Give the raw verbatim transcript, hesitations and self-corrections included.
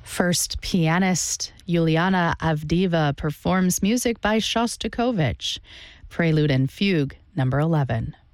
First pianist Yuliana Avdiva performs music by Shostakovich, Prelude and Fugue, number eleven.